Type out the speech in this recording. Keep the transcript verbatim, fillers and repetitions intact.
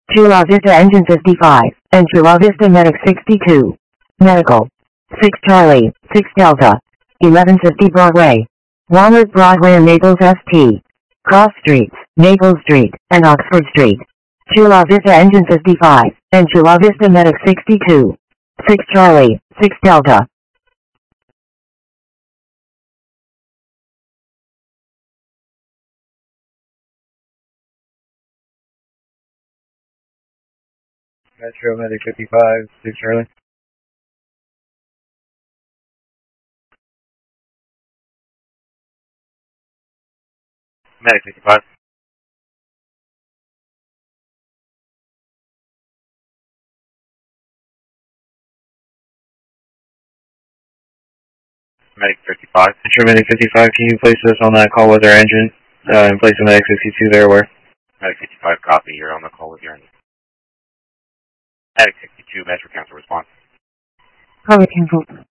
Chula Vista Engine fifty-five, and Chula Vista Medic sixty-two. Medical. six Charlie, six Delta. eleven fifty Broadway. Walnut Broadway and Naples S T. Cross Streets, Naples Street, and Oxford Street. Chula Vista Engine fifty-five, and Chula Vista Medic sixty-two. six Charlie, six Delta. Metro Medic fifty-five, six Charlie. Medic fifty-five. Medic fifty-five. Metro Medic fifty-five, can you place us on that call with our engine? Uh, and place a Medic sixty-two there where? Medic fifty-five, copy. You're on the call with your engine. Medic sixty-two, Metro Council response. Call cancel.